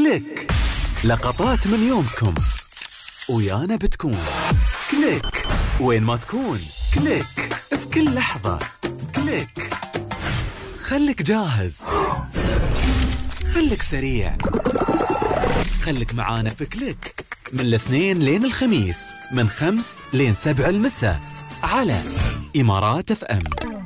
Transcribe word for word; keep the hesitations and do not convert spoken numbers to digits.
كليك، لقطات من يومكم ويانا بتكون. كليك وين ما تكون، كليك في كل لحظة. كليك خليك جاهز، خليك سريع، خليك معانا في كليك من الاثنين لين الخميس من خمس لين سبع المساء على إمارات اف ام.